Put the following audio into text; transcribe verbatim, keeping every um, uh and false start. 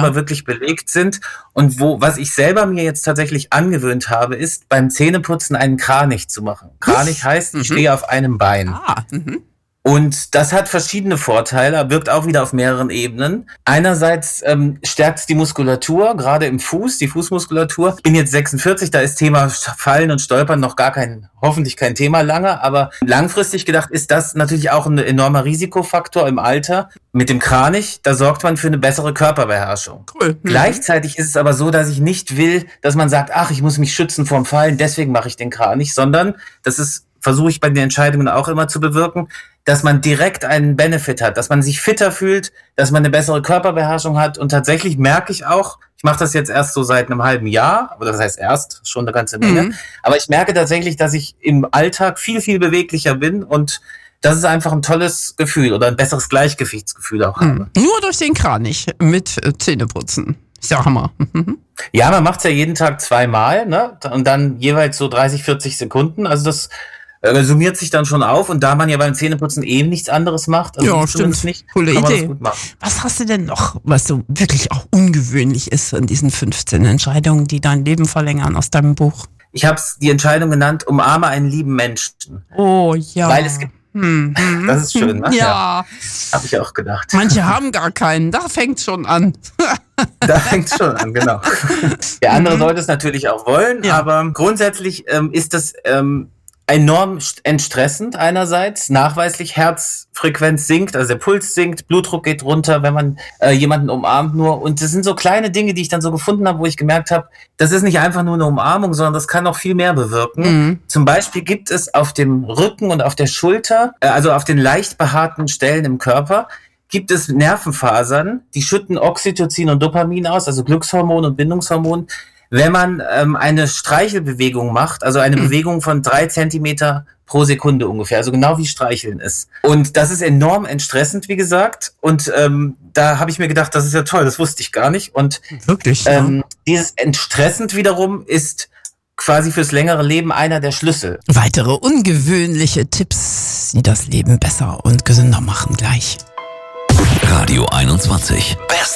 Kiefer wirklich belegt sind. Und wo, was ich selber mir jetzt tatsächlich angewöhnt habe, ist, beim Zähneputzen einen Kranich zu machen. Kranich heißt, ich Mhm. stehe auf einem Bein. Ah, mhm. Und das hat verschiedene Vorteile, wirkt auch wieder auf mehreren Ebenen. Einerseits ähm, stärkt es die Muskulatur, gerade im Fuß, die Fußmuskulatur. Ich bin jetzt sechsundvierzig, da ist Thema Fallen und Stolpern noch gar kein, hoffentlich kein Thema lange, aber langfristig gedacht ist das natürlich auch ein enormer Risikofaktor im Alter. Mit dem Kranich, da sorgt man für eine bessere Körperbeherrschung. Cool. Mhm. Gleichzeitig ist es aber so, dass ich nicht will, dass man sagt, ach, ich muss mich schützen vorm Fallen, deswegen mache ich den Kranich, sondern das ist, versuche ich bei den Entscheidungen auch immer zu bewirken, dass man direkt einen Benefit hat, dass man sich fitter fühlt, dass man eine bessere Körperbeherrschung hat. Und tatsächlich merke ich auch, ich mache das jetzt erst so seit einem halben Jahr, oder das heißt erst, schon eine ganze Menge, Mhm. aber ich merke tatsächlich, dass ich im Alltag viel, viel beweglicher bin und das ist einfach ein tolles Gefühl oder ein besseres Gleichgewichtsgefühl auch habe. Mhm. Nur durch den Kranich mit äh, Zähneputzen. Ist ja Hammer. Mhm. Ja, man macht es ja jeden Tag zweimal, ne? Und dann jeweils so dreißig, vierzig Sekunden. Also das äh, summiert sich dann schon auf. Und da man ja beim Zähneputzen eben nichts anderes macht, also Ja, ich zumindest stimmt. nicht, Coole kann man Idee. das gut machen. Was hast du denn noch, was so wirklich auch ungewöhnlich ist an diesen fünfzehn Entscheidungen, die dein Leben verlängern aus deinem Buch? Ich habe die Entscheidung genannt, umarme einen lieben Menschen. Oh ja. Weil es gibt, Hm, hm, das ist schön, ne? Ja. Habe ich auch gedacht. Manche haben gar keinen, da fängt schon an. Da fängt es schon an, genau. Der andere sollte es natürlich auch wollen, Ja. aber grundsätzlich ähm, ist das ähm, enorm st- entstressend einerseits. Nachweislich Herzfrequenz sinkt, also der Puls sinkt, Blutdruck geht runter, wenn man äh, jemanden umarmt nur. Und das sind so kleine Dinge, die ich dann so gefunden habe, wo ich gemerkt habe, das ist nicht einfach nur eine Umarmung, sondern das kann noch viel mehr bewirken. Mhm. Zum Beispiel gibt es auf dem Rücken und auf der Schulter, äh, also auf den leicht behaarten Stellen im Körper, gibt es Nervenfasern, die schütten Oxytocin und Dopamin aus, also Glückshormon und Bindungshormon, wenn man ähm, eine Streichelbewegung macht, also eine Mhm. Bewegung von drei Zentimeter pro Sekunde ungefähr, also genau wie Streicheln ist. Und das ist enorm entstressend, wie gesagt. Und ähm, da habe ich mir gedacht, das ist ja toll, das wusste ich gar nicht. Und Wirklich. ähm, dieses entstressend wiederum ist quasi fürs längere Leben einer der Schlüssel. ja. Weitere ungewöhnliche Tipps, die das Leben besser und gesünder machen gleich. Radio einundzwanzig. Best